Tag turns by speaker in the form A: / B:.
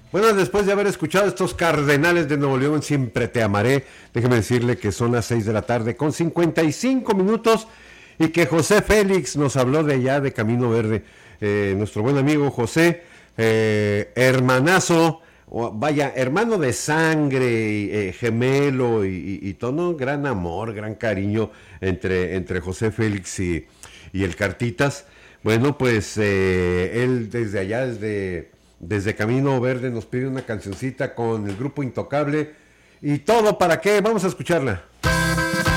A: Bueno, después de haber escuchado estos Cardenales de Nuevo León, siempre te amaré. Déjeme decirle que son las 6 de la tarde con 55 minutos y que José Félix nos habló de allá de Camino Verde. Nuestro buen amigo José, hermanazo, vaya, hermano de sangre, gemelo y todo, ¿no? Gran amor, gran cariño entre José Félix y el Cartitas. Bueno, pues él desde allá, desde Camino Verde, nos pide una cancioncita con el grupo Intocable. ¿Y todo para qué? Vamos a escucharla.